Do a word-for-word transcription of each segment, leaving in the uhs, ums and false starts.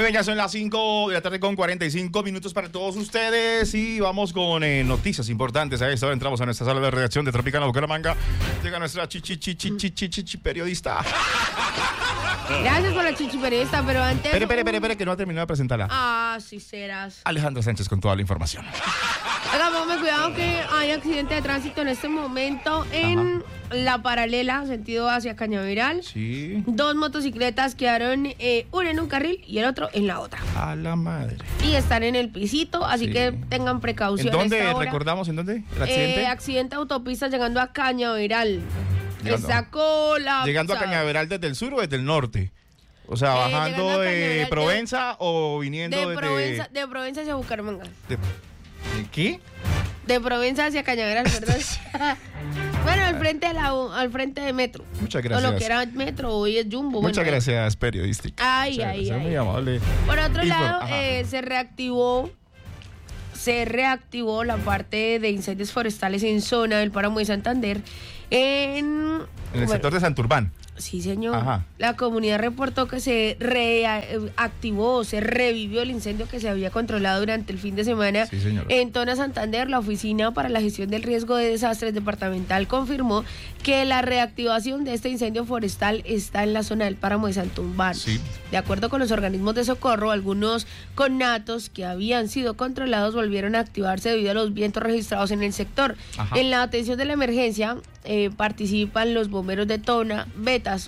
Muy bien, ya son las cinco de la tarde con cuarenta y cinco minutos para todos ustedes y vamos con eh, noticias importantes. A esta hora entramos a nuestra sala de redacción de Tropicana Bucaramanga. Llega nuestra chichi chichi chichi chichi periodista. Gracias por la chichi periodista, pero antes... Espere, espere, espere, espere, que no ha terminado de presentarla. Ah, sí serás. Alejandra Sánchez con toda la información. Oiga, póngame cuidado que hay accidente de tránsito en este momento en Ajá. la paralela, sentido hacia Cañaveral. Sí. Dos motocicletas quedaron, eh, una en un carril y el otro en la otra. A la madre. Y están en el pisito, así Sí. que tengan precaución. ¿En dónde? a esta hora. ¿Recordamos en dónde? ¿El accidente? Eh, accidente de autopista llegando a Cañaveral. Llegando. Esa cola. ¿Llegando a Cañaveral desde el sur o desde el norte? O sea, Eh, bajando de Cañaveral, Provenza de, o viniendo de desde... Provenza, de Provenza hacia Bucaramanga. De... ¿De qué? De Provenza hacia Cañaveral, perdón. Bueno, al frente de la, al frente de Metro. Muchas gracias. O lo que era Metro, hoy es Jumbo. Muchas bueno, gracias, periodística. Ay, Muchas ay, gracias, ay. muy amable. Por otro Y lado, por- ajá. eh, se reactivó se reactivó la parte de incendios forestales en zona del Páramo de Santander en, En el bueno, sector de Santurbán. Sí, señor. Ajá. La comunidad reportó que se reactivó, se revivió el incendio que se había controlado durante el fin de semana. Sí, señor. En Tona Santander, la Oficina para la Gestión del Riesgo de Desastres Departamental confirmó que la reactivación de este incendio forestal está en la zona del Páramo de Santurbán. Sí. De acuerdo con los organismos de socorro, algunos connatos que habían sido controlados volvieron a activarse debido a los vientos registrados en el sector. Ajá. En la atención de la emergencia eh, participan los bomberos de Tona, Betas,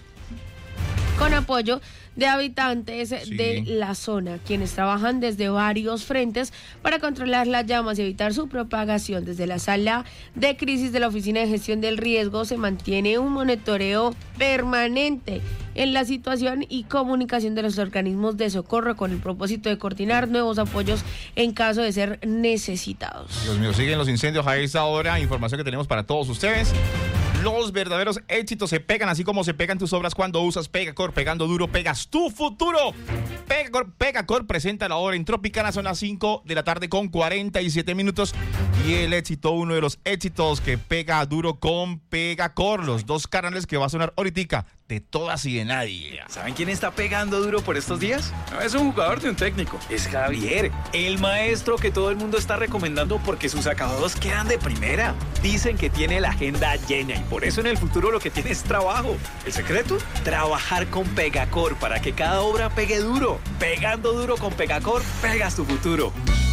con apoyo de habitantes Sí. de la zona, quienes trabajan desde varios frentes para controlar las llamas y evitar su propagación. Desde la sala de crisis de la Oficina de Gestión del Riesgo se mantiene un monitoreo permanente en la situación y comunicación de los organismos de socorro con el propósito de coordinar nuevos apoyos en caso de ser necesitados. Dios mío, siguen los incendios a esta hora. Información que tenemos para todos ustedes. Los verdaderos éxitos se pegan así como se pegan tus obras cuando usas Pegacor. Pegando duro, pegas tu futuro. Pegacor, Pegacor presenta la hora en Tropicana, son las cinco de la tarde con cuarenta y siete minutos. Y el éxito, uno de los éxitos que pega duro con Pegacor. Los dos canales que va a sonar ahorita, de todas y de nadie. ¿Saben quién está pegando duro por estos días? No es un jugador de un técnico, es Javier, el maestro que todo el mundo está recomendando porque sus acabados quedan de primera. Dicen que tiene la agenda llena y por eso en el futuro lo que tiene es trabajo. ¿El secreto? Trabajar con Pegacor para que cada obra pegue duro. Pegando duro con Pegacor, pegas tu futuro.